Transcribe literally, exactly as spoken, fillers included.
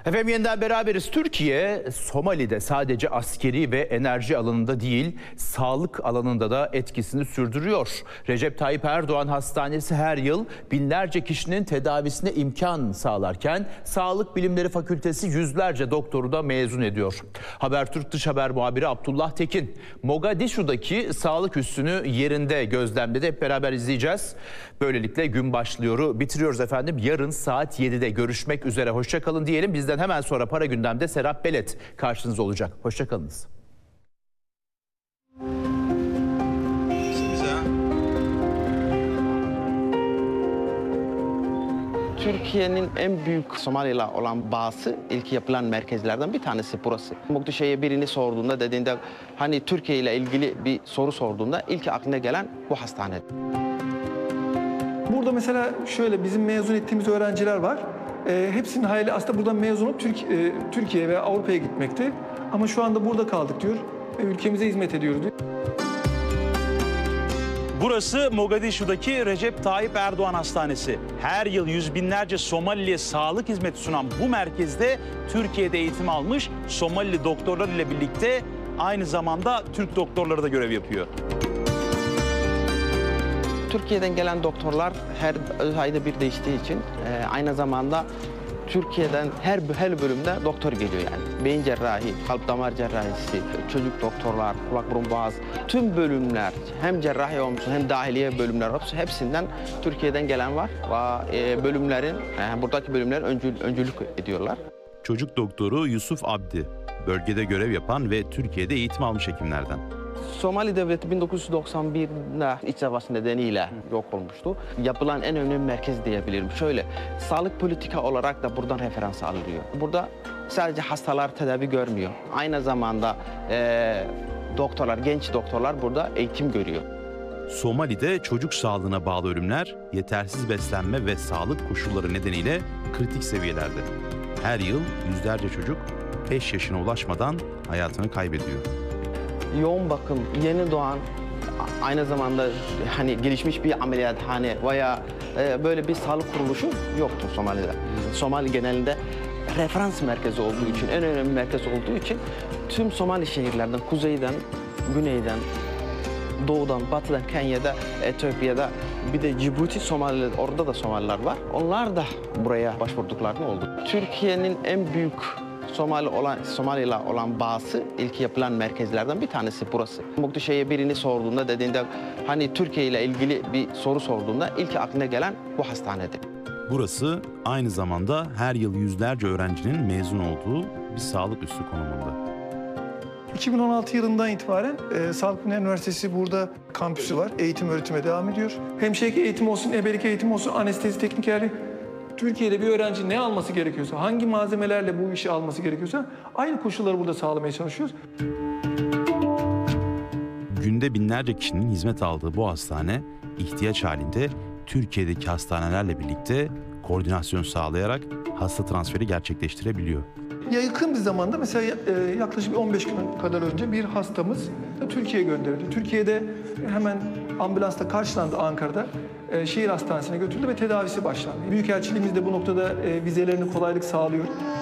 Efendim yeniden beraberiz. Türkiye, Somali'de sadece askeri ve enerji alanında değil, sağlık alanında da etkisini sürdürüyor. Recep Tayyip Erdoğan Hastanesi her yıl binlerce kişinin tedavisine imkan sağlarken, Sağlık Bilimleri Fakültesi yüzlerce doktoru da mezun ediyor. Habertürk Dış Haber muhabiri Abdullah Tekin, Mogadishu'daki sağlık üssünü yerinde gözlemledi. Hep beraber izleyeceğiz. Böylelikle gün başlıyoru bitiriyoruz efendim. Yarın saat yedide görüşmek üzere. Hoşça kalın diyelim. Bizden hemen sonra Para Gündem'de Serap Belet karşınızda olacak. Hoşça kalınız. Türkiye'nin en büyük Somali'yle olan bağısı, ilk yapılan merkezlerden bir tanesi burası. Mogadishu'ya birini sorduğunda, dediğinde hani Türkiye ile ilgili bir soru sorduğunda ilk aklına gelen bu hastane. Burada mesela şöyle bizim mezun ettiğimiz öğrenciler var. E, hepsinin hayali aslında buradan mezun olup Türk, e, Türkiye veya Avrupa'ya gitmekti. Ama şu anda burada kaldık diyor ve ülkemize hizmet ediyoruz diyor. Burası Mogadishu'daki Recep Tayyip Erdoğan Hastanesi. Her yıl yüz binlerce Somalili'ye sağlık hizmeti sunan bu merkezde Türkiye'de eğitim almış Somalili doktorlar ile birlikte aynı zamanda Türk doktorları da görev yapıyor. Türkiye'den gelen doktorlar her ayda bir değiştiği için e, aynı zamanda Türkiye'den her her bölümde doktor geliyor yani. Beyin cerrahi, kalp damar cerrahisi, çocuk doktorlar, kulak burun boğaz, tüm bölümler hem cerrahi olmuşsun hem dahiliye bölümler hepsinden Türkiye'den gelen var ve e, bölümlerin yani buradaki bölümler öncül, öncülük ediyorlar. Çocuk doktoru Yusuf Abdi, bölgede görev yapan ve Türkiye'de eğitim almış hekimlerden. Somali Devleti bin dokuz yüz doksan bir'de iç savaş nedeniyle yok olmuştu. Yapılan en önemli merkez diyebilirim. Şöyle, sağlık politika olarak da buradan referans alınıyor. Burada sadece hastalar tedavi görmüyor. Aynı zamanda e, doktorlar, genç doktorlar burada eğitim görüyor. Somali'de çocuk sağlığına bağlı ölümler, yetersiz beslenme ve sağlık koşulları nedeniyle kritik seviyelerde. Her yıl yüzlerce çocuk beş yaşına ulaşmadan hayatını kaybediyor. Yoğun bakım, yeni doğan, aynı zamanda hani gelişmiş bir ameliyathane veya e, böyle bir sağlık kuruluşu yoktur Somali'de. Somali genelinde referans merkezi olduğu için, en önemli merkez olduğu için tüm Somali şehirlerden, kuzeyden, güneyden, doğudan, batıdan, Kenya'da, Etiyopya'da bir de Cibuti, Somali, orada da Somaliler var. Onlar da buraya başvurduklarını oldu. Türkiye'nin en büyük Somali olan Somali'yle olan bağısı, ilk yapılan merkezlerden bir tanesi burası. Mogadishu'ya birini sorduğunda, dediğinde hani Türkiye ile ilgili bir soru sorduğunda ilk aklına gelen bu hastanede. Burası aynı zamanda her yıl yüzlerce öğrencinin mezun olduğu bir sağlık üssü konumunda. iki bin on altı yılından itibaren e, Sağlık Bilimleri Üniversitesi burada kampüsü var. Eğitim öğretime devam ediyor. Hemşirelik eğitimi olsun, ebelik eğitimi olsun, anestezi teknikerliği. Türkiye'de bir öğrenci ne alması gerekiyorsa, hangi malzemelerle bu işi alması gerekiyorsa aynı koşulları burada sağlamaya çalışıyoruz. Günde binlerce kişinin hizmet aldığı bu hastane ihtiyaç halinde Türkiye'deki hastanelerle birlikte koordinasyon sağlayarak hasta transferi gerçekleştirebiliyor. Yakın bir zamanda mesela yaklaşık on beş gün kadar önce bir hastamız Türkiye'ye gönderildi. Türkiye'de hemen ambulansla karşılandı Ankara'da. Şehir hastanesine götürüldü ve tedavisi başlandı. Büyükelçiliğimiz de bu noktada vizelerini kolaylık sağlıyor.